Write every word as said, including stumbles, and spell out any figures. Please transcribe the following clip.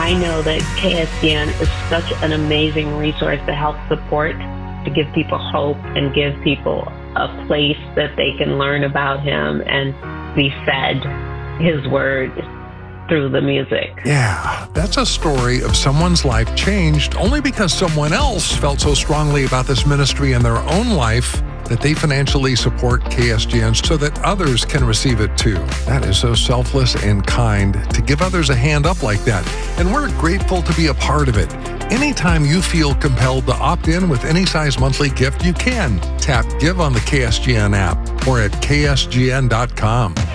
I know that K S G N is such an amazing resource to help support, to give people hope and give people a place that they can learn about him and be fed his word through the music. Yeah, that's a story of someone's life changed only because someone else felt so strongly about this ministry in their own life that they financially support K S G N so that others can receive it too. That is so selfless and kind to give others a hand up like that. And we're grateful to be a part of it. Anytime you feel compelled to opt in with any size monthly gift, you can. Tap Give on the K S G N app or at K S G N dot com.